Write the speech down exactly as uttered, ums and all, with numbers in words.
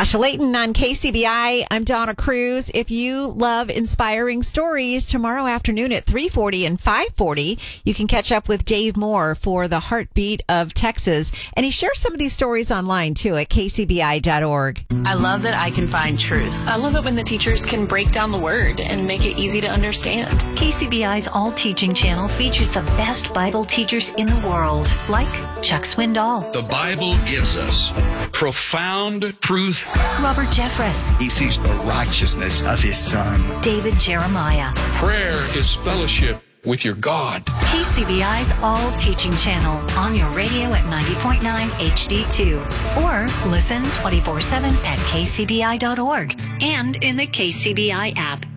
Tasha Layton on K C B I. I'm Donna Cruz. If you love inspiring stories, tomorrow afternoon at three forty and five forty, you can catch up with Dave Moore for the Heartbeat of Texas. And he shares some of these stories online, too, at k c b i dot org. I love that I can find truth. I love it when the teachers can break down the word and make it easy to understand. K C B I's All Teaching channel features the best Bible teachers in the world, like Chuck Swindoll. The Bible gives us profound truth. Robert Jeffress. He sees the righteousness of his son. David Jeremiah. Prayer is fellowship with your God. K C B I's All Teaching channel on your radio at ninety point nine H D two. Or listen twenty-four seven at k c b i dot org and in the K C B I app.